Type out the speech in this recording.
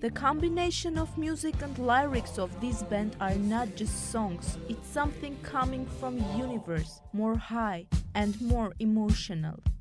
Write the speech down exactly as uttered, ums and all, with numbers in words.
The combination of music and lyrics of this band are not just songs, it's something coming from universe, more high and more emotional.